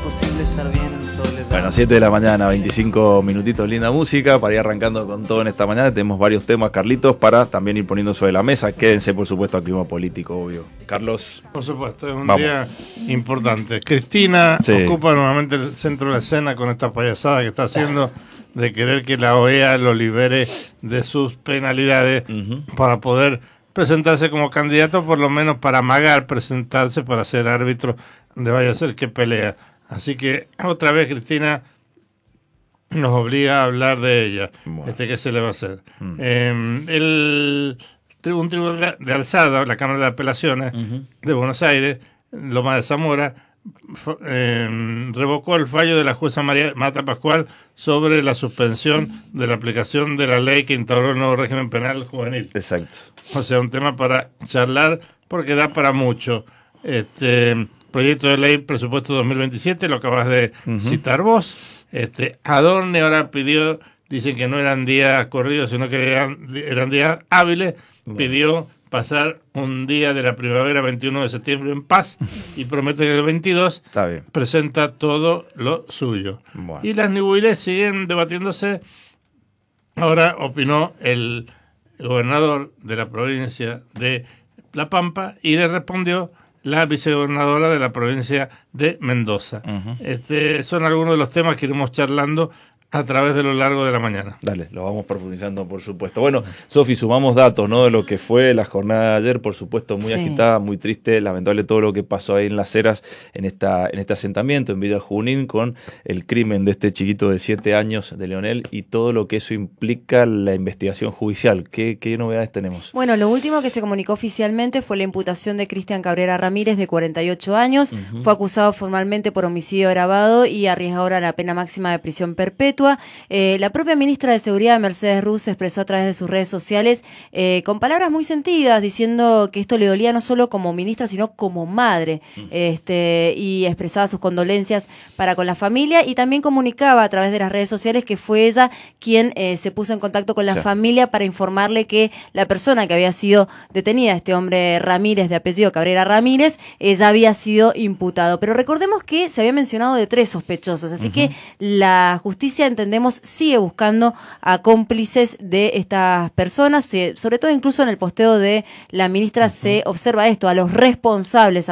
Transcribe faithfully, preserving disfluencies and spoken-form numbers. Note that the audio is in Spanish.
imposible estar bien en soledad. Bueno, siete de la mañana, veinticinco minutitos, linda música para ir arrancando con todo en esta mañana. Tenemos varios temas, Carlitos, para también ir poniendo sobre la mesa. Quédense, por supuesto, al clima político, obvio. Carlos. Por supuesto, es un Vamos. día importante. Cristina Sí. ocupa nuevamente el centro de la escena con esta payasada que está haciendo de querer que la O E A lo libere de sus penalidades Uh-huh. para poder presentarse como candidato, por lo menos para amagar, presentarse para ser árbitro de vaya a ser que pelea. Así que otra vez Cristina nos obliga a hablar de ella. Bueno. Este, ¿qué se le va a hacer? Mm. Eh, el, un tribunal de alzada, la Cámara de Apelaciones Uh-huh. de Buenos Aires, Loma de Zamora, f- eh, revocó el fallo de la jueza María Marta Pascual sobre la suspensión de la aplicación de la ley que instauró el nuevo régimen penal juvenil. Exacto. O sea, un tema para charlar porque da para mucho. Este proyecto de ley presupuesto dos mil veintisiete, lo acabas de Uh-huh. citar vos. Este, Adorne ahora pidió, dicen que no eran días corridos, sino que eran, eran días hábiles, Bueno. pidió pasar un día de la primavera, veintiuno de septiembre, en paz, y promete que el veintidós Está bien. presenta todo lo suyo. Bueno. Y las Ñubilés siguen debatiéndose. Ahora opinó el gobernador de la provincia de La Pampa y le respondió la vicegobernadora de la provincia de Mendoza. Uh-huh. Este, son algunos de los temas que iremos charlando a través de lo largo de la mañana. Dale, lo vamos profundizando, por supuesto. Bueno, Sofi, sumamos datos, ¿no? De lo que fue la jornada de ayer, por supuesto, muy Sí. agitada, muy triste, lamentable todo lo que pasó ahí en Las Heras, en esta en este asentamiento en Villa Junín, con el crimen de este chiquito de siete años, de Leonel, y todo lo que eso implica la investigación judicial. ¿Qué, qué novedades tenemos? Bueno, lo último que se comunicó oficialmente fue la imputación de Cristian Cabrera Ramírez, de cuarenta y ocho años. Ujú. Fue acusado formalmente por homicidio agravado y arriesga ahora la pena máxima de prisión perpetua. Eh, la propia ministra de Seguridad, Mercedes Ruz, se expresó a través de sus redes sociales eh, con palabras muy sentidas, diciendo que esto le dolía no solo como ministra, sino como madre, Mm. este, y expresaba sus condolencias para con la familia y también comunicaba a través de las redes sociales que fue ella quien eh, se puso en contacto con la Sí. familia para informarle que la persona que había sido detenida, este hombre Ramírez, de apellido Cabrera Ramírez, eh, ya había sido imputado. Pero recordemos que se había mencionado de tres sospechosos, así Ujú. que la justicia, entendemos, sigue buscando a cómplices de estas personas, eh, sobre todo incluso en el posteo de la ministra se observa esto, a los responsables